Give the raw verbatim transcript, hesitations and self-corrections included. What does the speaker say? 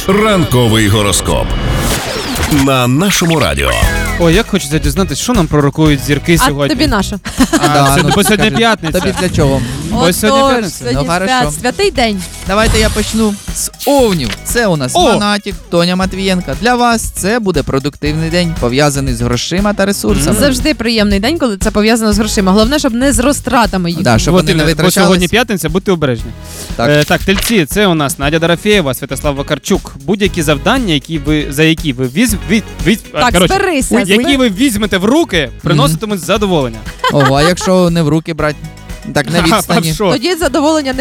Ранковий гороскоп на нашому радіо. Ой, як хочеться дізнатися, що нам пророкують зірки А сьогодні. тобі наша. А, Да, це, ну, бо сьогодні скажи, п'ятниця. Тобі для чого? Ось сьогодні Отож, п'ятниця. сьогодні Ну, хорошо. свят, святий день. Давайте я почну з овнів. Це у нас О! Монатік, Тоня Матвієнка. Для вас це буде продуктивний день, пов'язаний з грошима та ресурсами. Завжди приємний день, коли це пов'язано з грошима. Головне, щоб не з розтратами їх. Да, щоб От вони не іменно, бо витрачались. сьогодні п'ятниця, будьте обережні. Так. Е, так, тельці, це у нас Надя Дорофєєва, Святослав Вакарчук. Будь-які завдання, які ви, за які ви віз, від, від, а, Так, коротше, зберися. які ви візьмете в руки, приноситимуть задоволення. Ого, а якщо не в руки брати, так на А відстані. що? Тоді задоволення